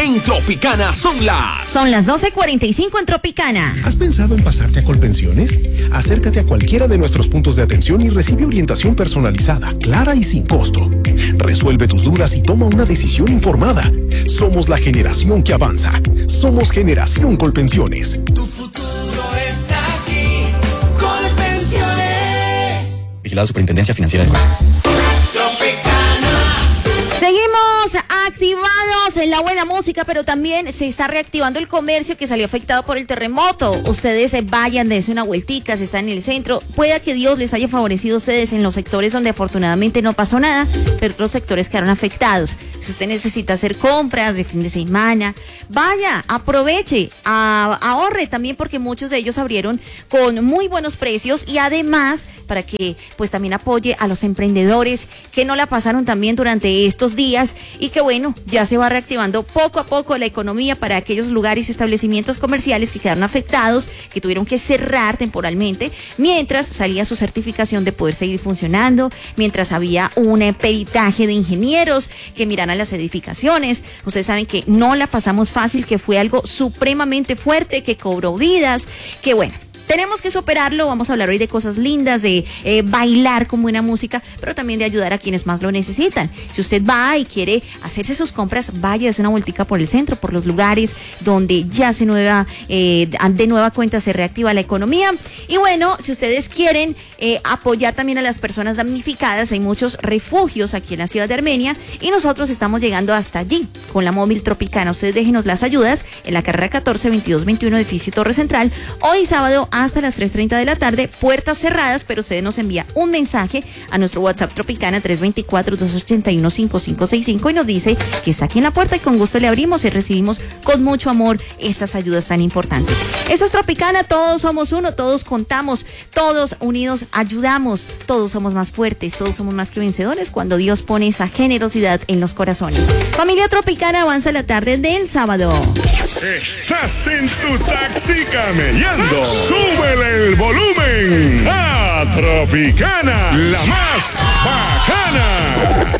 En Tropicana son las 12:45 en Tropicana. ¿Has pensado en pasarte a Colpensiones? Acércate a cualquiera de nuestros puntos de atención y recibe orientación personalizada, clara y sin costo. Resuelve tus dudas y toma una decisión informada. Somos la generación que avanza. Somos Generación Colpensiones. Tu futuro está aquí. Colpensiones. Vigilado Superintendencia Financiera de Colombia. Seguimos activados en la buena música, pero también se está reactivando el comercio que salió afectado por el terremoto. Ustedes vayan, dense una vueltica, si están en el centro. Pueda que Dios les haya favorecido a ustedes en los sectores donde afortunadamente no pasó nada, pero otros sectores quedaron afectados. Si usted necesita hacer compras de fin de semana, vaya, aproveche, ahorre también, porque muchos de ellos abrieron con muy buenos precios, y además para que pues también apoye a los emprendedores que no la pasaron también durante estos días, y que bueno, ya se va reactivando poco a poco la economía para aquellos lugares y establecimientos comerciales que quedaron afectados, que tuvieron que cerrar temporalmente, mientras salía su certificación de poder seguir funcionando, mientras había un peritaje de ingenieros que miraran las edificaciones. Ustedes saben que no la pasamos fácil, que fue algo supremamente fuerte, que cobró vidas, que bueno, tenemos que superarlo. Vamos a hablar hoy de cosas lindas, de bailar con buena música, pero también de ayudar a quienes más lo necesitan. Si usted va y quiere hacerse sus compras, vaya, hace una vueltica por el centro, por los lugares donde ya de nueva cuenta se reactiva la economía. Y bueno, si ustedes quieren apoyar también a las personas damnificadas, hay muchos refugios aquí en la ciudad de Armenia, y nosotros estamos llegando hasta allí con la móvil Tropicana. Ustedes déjenos las ayudas en la carrera 14 2221, edificio Torre Central, hoy sábado hasta las 3:30 de la tarde, puertas cerradas, pero usted nos envía un mensaje a nuestro WhatsApp Tropicana 324-281-5565 y nos dice que está aquí en la puerta, y con gusto le abrimos y recibimos con mucho amor estas ayudas tan importantes. Esta es Tropicana, todos somos uno, todos contamos, todos unidos ayudamos, todos somos más fuertes, todos somos más que vencedores cuando Dios pone esa generosidad en los corazones. Familia Tropicana, avanza la tarde del sábado. Estás en tu taxi camellando. ¡Súbele el volumen a Tropicana, la más bacana!